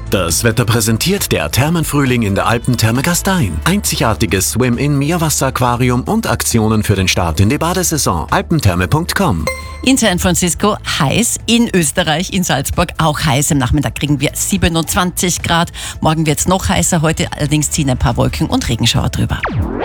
Das Wetter präsentiert der Thermenfrühling in der Alpentherme Gastein. Einzigartiges Swim-in-Meerwasseraquarium und Aktionen für den Start in die Badesaison. alpentherme.com. In San Francisco heiß, in Österreich, in Salzburg auch heiß. Am Nachmittag kriegen wir 27 Grad. Morgen wird es noch heißer, heute allerdings ziehen ein paar Wolken und Regenschauer drüber.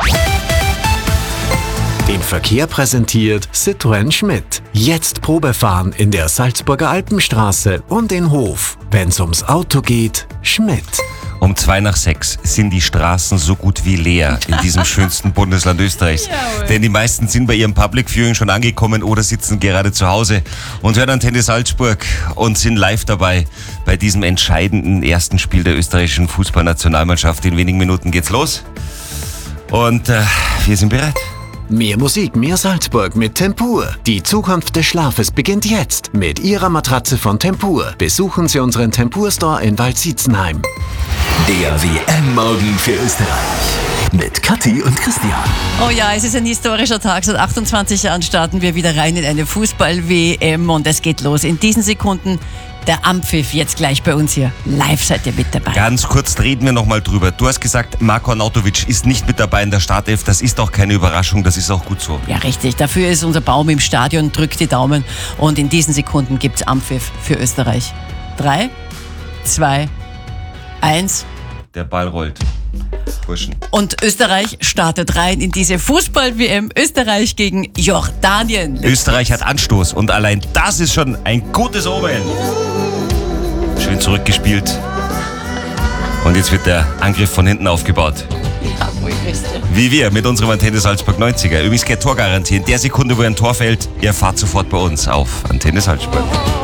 Den Verkehr präsentiert Citroën Schmidt. Jetzt Probefahren in der Salzburger Alpenstraße und in Hof. Wenn's ums Auto geht, Schmidt. Um 5:02 sind die Straßen so gut wie leer in diesem schönsten Bundesland Österreichs. Denn die meisten sind bei ihrem Public Viewing schon angekommen oder sitzen gerade zu Hause und hören Antenne Salzburg und sind live dabei bei diesem entscheidenden ersten Spiel der österreichischen Fußballnationalmannschaft. In wenigen Minuten geht's los und wir sind bereit. Mehr Musik, mehr Salzburg mit Tempur. Die Zukunft des Schlafes beginnt jetzt mit Ihrer Matratze von Tempur. Besuchen Sie unseren Tempur-Store in Waldsietzenheim. Der WM-Morgen für Österreich mit Kathi und Christian. Oh ja, es ist ein historischer Tag. Seit 28 Jahren starten wir wieder rein in eine Fußball-WM und es geht los. In diesen Sekunden der Anpfiff jetzt gleich bei uns hier. Live seid ihr mit dabei. Ganz kurz reden wir nochmal drüber. Du hast gesagt, Marko Arnautovic ist nicht mit dabei in der Startelf. Das ist auch keine Überraschung, das ist auch gut so. Ja, richtig. Dafür ist unser Baum im Stadion, drückt die Daumen und in diesen Sekunden gibt's Anpfiff für Österreich. 3, 2, 1. Der Ball rollt. Burschen. Und Österreich startet rein in diese Fußball-WM. Österreich gegen Jordanien. Österreich hat Anstoß und allein das ist schon ein gutes Omen. Schön zurückgespielt. Und jetzt wird der Angriff von hinten aufgebaut. Ja, wohl, Christian. Wie wir mit unserem Antenne Salzburg 90er. Übrigens keine Torgarantie. In der Sekunde, wo ein Tor fällt, ihr fahrt sofort bei uns auf Antenne Salzburg.